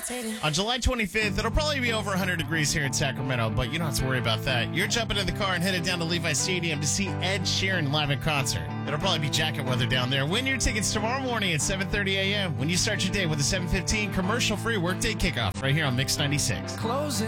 On July 25th, it'll probably be over 100 degrees here in Sacramento, but you don't have to worry about that. You're jumping in the car and headed down to Levi Stadium to see Ed Sheeran live in concert. It'll probably be jacket weather down there. Win your tickets tomorrow morning at 7:30 a.m. when you start your day with a 7:15 commercial-free workday kickoff right here on Mix 96.